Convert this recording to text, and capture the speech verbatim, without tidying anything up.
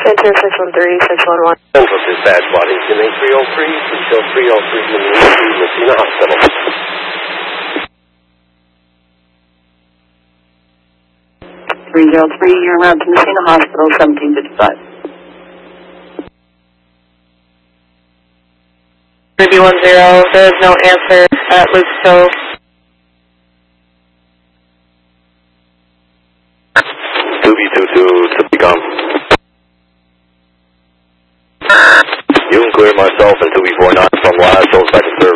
Center six one three, six one one. Over dispatch, Waddington A three oh three, please show three oh three in the Messina Hospital. three oh three, you're around to Messina Hospital, seventeen fifty-five. three one zero, there is no answer at Luke's Cove. two B two two to become. You can clear myself and two B four nine from last, hold second service.